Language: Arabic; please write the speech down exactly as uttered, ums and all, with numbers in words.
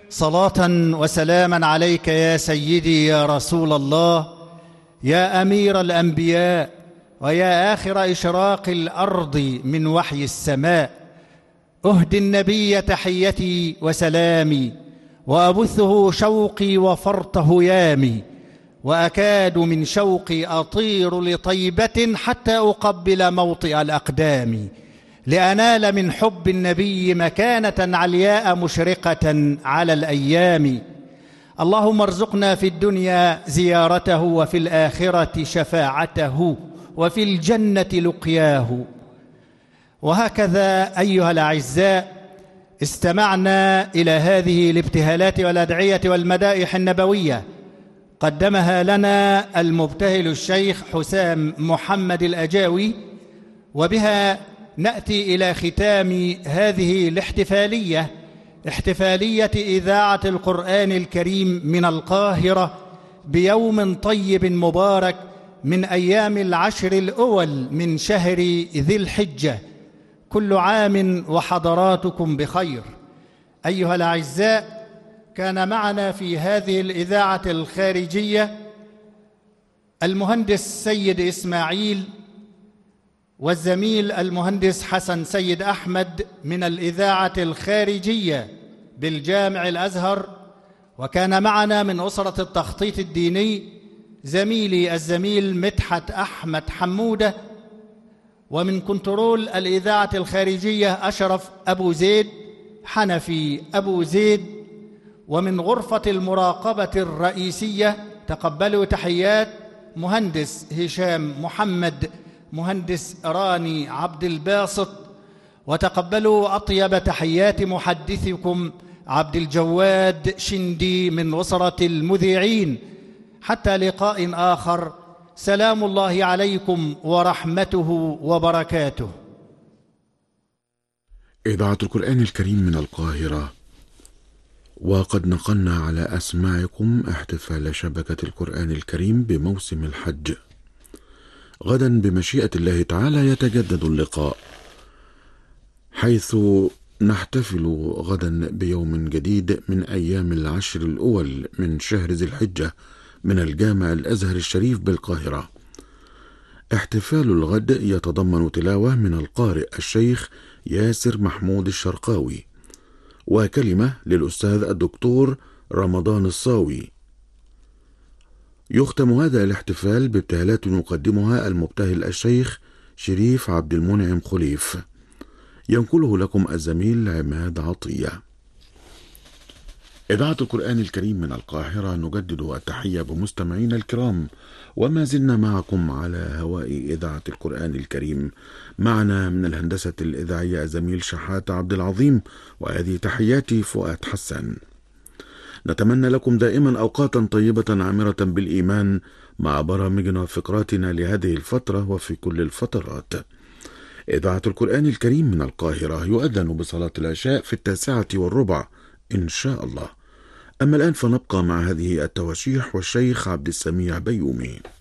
صلاة وسلاما عليك يا سيدي يا رسول الله، يا أمير الأنبياء، ويا آخر إشراق الأرض من وحي السماء. أهدي النبي تحيتي وسلامي، وأبثه شوقي وفرط هيامي، وأكاد من شوقي أطير لطيبة حتى أقبل موطئ الأقدام، لأنال من حب النبي مكانة علياء مشرقة على الأيام. اللهم ارزقنا في الدنيا زيارته، وفي الآخرة شفاعته، وفي الجنة لقياه. وهكذا أيها الأعزاء استمعنا إلى هذه الابتهالات والأدعية والمدائح النبوية قدمها لنا المبتهل الشيخ حسام محمد الأجاوي، وبها نأتي إلى ختام هذه الاحتفالية، احتفالية إذاعة القرآن الكريم من القاهرة بيوم طيب مبارك من أيام العشر الأول من شهر ذي الحجة. كل عام وحضراتكم بخير. أيها الأعزاء، كان معنا في هذه الإذاعة الخارجية المهندس سيد إسماعيل والزميل المهندس حسن سيد أحمد من الإذاعة الخارجية بالجامع الأزهر، وكان معنا من أسرة التخطيط الديني زميلي الزميل مدحت أحمد حمودة، ومن كنترول الإذاعة الخارجية أشرف أبو زيد حنفي أبو زيد، ومن غرفة المراقبة الرئيسية تقبلوا تحيات مهندس هشام محمد، مهندس راني عبد الباسط، وتقبلوا أطيب تحيات محدثكم عبد الجواد شندي من أسرة المذيعين. حتى لقاء آخر، سلام الله عليكم ورحمته وبركاته. إذاعة القرآن الكريم من القاهرة، وقد نقلنا على أسماعكم احتفال شبكة القرآن الكريم بموسم الحج. غدا بمشيئة الله تعالى يتجدد اللقاء، حيث نحتفل غدا بيوم جديد من أيام العشر الأول من شهر ذي الحجة من الجامع الأزهر الشريف بالقاهرة. احتفال الغد يتضمن تلاوة من القارئ الشيخ ياسر محمود الشرقاوي، وكلمة للأستاذ الدكتور رمضان الصاوي. يختم هذا الاحتفال بابتهالات يقدمها المبتهل الشيخ شريف عبد المنعم خليف، ينقله لكم الزميل عماد عطية. إذاعة القرآن الكريم من القاهرة، نجدد التحية بمستمعينا الكرام، وما زلنا معكم على هواء إذاعة القرآن الكريم. معنا من الهندسة الإذاعية الزميل شحات عبد العظيم، وهذه تحياتي فؤاد حسن. نتمنى لكم دائما أوقاتا طيبة عامرة بالإيمان مع برامجنا وفقراتنا لهذه الفترة وفي كل الفترات. إذاعة القرآن الكريم من القاهرة يؤذن بصلاة العشاء في التاسعة والربع إن شاء الله. أما الآن فنبقى مع هذه التواشيح والشيخ عبد السميع بيومي.